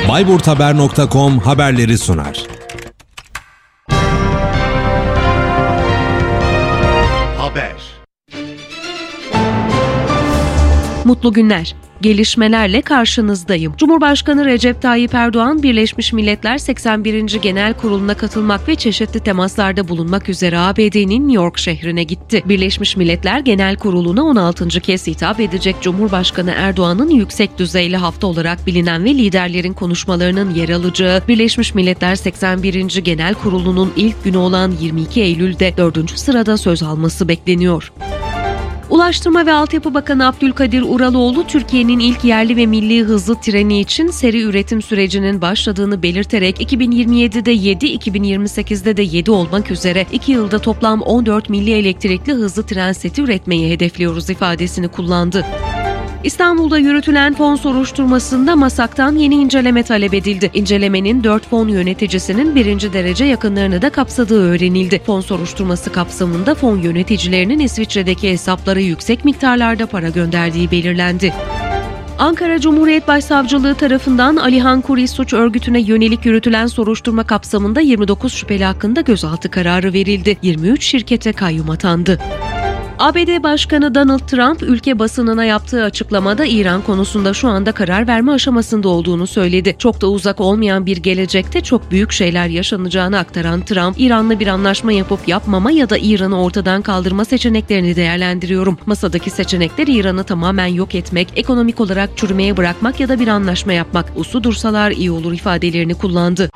bayburthaber.com haberleri sunar. Haber. Mutlu günler. Gelişmelerle karşınızdayım. Cumhurbaşkanı Recep Tayyip Erdoğan, Birleşmiş Milletler 81. Genel Kurulu'na katılmak ve çeşitli temaslarda bulunmak üzere ABD'nin New York şehrine gitti. Birleşmiş Milletler Genel Kurulu'na 16. kez hitap edecek Cumhurbaşkanı Erdoğan'ın yüksek düzeyli hafta olarak bilinen ve liderlerin konuşmalarının yer alacağı Birleşmiş Milletler 81. Genel Kurulu'nun ilk günü olan 22 Eylül'de 4. sırada söz alması bekleniyor. Ulaştırma ve Altyapı Bakanı Abdülkadir Uraloğlu, Türkiye'nin ilk yerli ve milli hızlı treni için seri üretim sürecinin başladığını belirterek 2027'de 7, 2028'de de 7 olmak üzere 2 yılda toplam 14 milli elektrikli hızlı tren seti üretmeyi hedefliyoruz ifadesini kullandı. İstanbul'da yürütülen fon soruşturmasında MASAK'tan yeni inceleme talep edildi. İncelemenin 4 fon yöneticisinin 1. derece yakınlarını da kapsadığı öğrenildi. Fon soruşturması kapsamında fon yöneticilerinin İsviçre'deki hesaplara yüksek miktarlarda para gönderdiği belirlendi. Ankara Cumhuriyet Başsavcılığı tarafından Alihan Kuri suç örgütüne yönelik yürütülen soruşturma kapsamında 29 şüpheli hakkında gözaltı kararı verildi. 23 şirkete kayyum atandı. ABD Başkanı Donald Trump, ülke basınına yaptığı açıklamada İran konusunda şu anda karar verme aşamasında olduğunu söyledi. Çok da uzak olmayan bir gelecekte çok büyük şeyler yaşanacağını aktaran Trump, İran'la bir anlaşma yapıp yapmama ya da İran'ı ortadan kaldırma seçeneklerini değerlendiriyorum. Masadaki seçenekler İran'ı tamamen yok etmek, ekonomik olarak çürümeye bırakmak ya da bir anlaşma yapmak. Uslu dursalar iyi olur ifadelerini kullandı.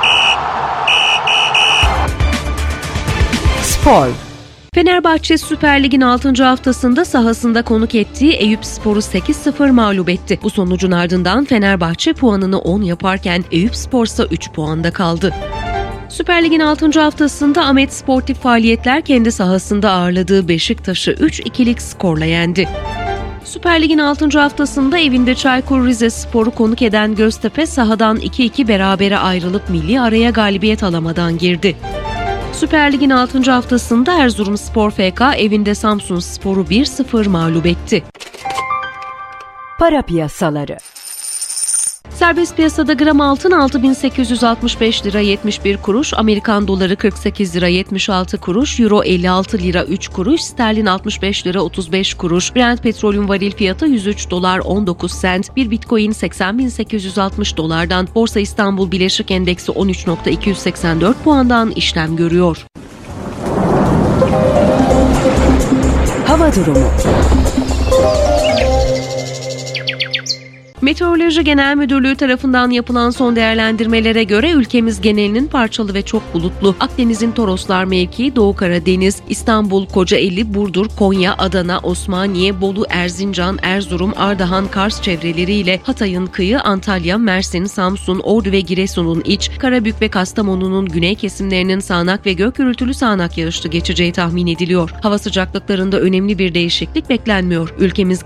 Spor. Fenerbahçe Süper Lig'in 6. haftasında sahasında konuk ettiği Eyüpspor'u 8-0 mağlup etti. Bu sonucun ardından Fenerbahçe puanını 10 yaparken Eyüpspor ise 3 puanda kaldı. Süper Lig'in 6. haftasında Ahmet Sportif Faaliyetler kendi sahasında ağırladığı Beşiktaş'ı 3-2'lik skorla yendi. Süper Lig'in 6. haftasında evinde Çaykur Rizespor'u konuk eden Göztepe sahadan 2-2 berabere ayrılıp milli araya galibiyet alamadan girdi. Süper Lig'in 6. haftasında Erzurumspor FK evinde Samsunspor'u 1-0 mağlup etti. Para piyasaları. Serbest piyasada gram altın 6.865 lira 71 kuruş, Amerikan doları 48 lira 76 kuruş, Euro 56 lira 3 kuruş, sterlin 65 lira 35 kuruş, Brent petrolün varil fiyatı 103 dolar 19 sent, bir bitcoin 80.860 dolardan, Borsa İstanbul Bileşik Endeksi 13.284 puandan işlem görüyor. Hava durumu. Meteoroloji Genel Müdürlüğü tarafından yapılan son değerlendirmelere göre ülkemiz genelinin parçalı ve çok bulutlu. Akdeniz'in Toroslar mevkii, Doğu Karadeniz, İstanbul, Kocaeli, Burdur, Konya, Adana, Osmaniye, Bolu, Erzincan, Erzurum, Ardahan, Kars çevreleriyle Hatay'ın kıyı, Antalya, Mersin, Samsun, Ordu ve Giresun'un iç, Karabük ve Kastamonu'nun güney kesimlerinin sağanak ve gök gürültülü sağanak yağışlı geçeceği tahmin ediliyor. Hava sıcaklıklarında önemli bir değişiklik beklenmiyor. Ülkemiz